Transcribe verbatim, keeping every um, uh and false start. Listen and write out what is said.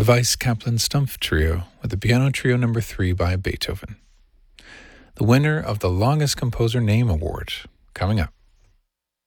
Weiss Kaplan Stumpf Trio with the Piano Trio number three by Beethoven. The winner of the Longest Composer Name Award, coming up.